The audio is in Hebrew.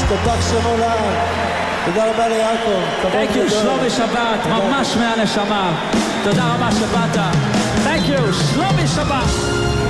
תותח שם עולם. תודה רבה ליעקב. Thank you, שלומי שבת, ממש מהנשמה. תודה רבה שבאת. Thank you, שלומי שבת.